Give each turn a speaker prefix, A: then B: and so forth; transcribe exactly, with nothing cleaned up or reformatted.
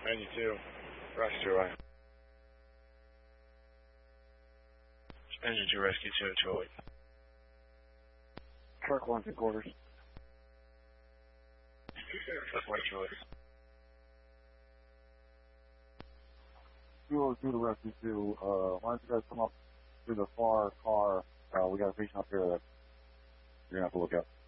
A: ninety-two. Rescue two away. Engine two, Rescue two, two oh eight.
B: Truck one, two quarters.
A: Truck one, two oh eight.
B: two oh two to Rescue two. Uh, why don't you guys come up to the far car? Uh, we got a patient up here that you're going to have to look at.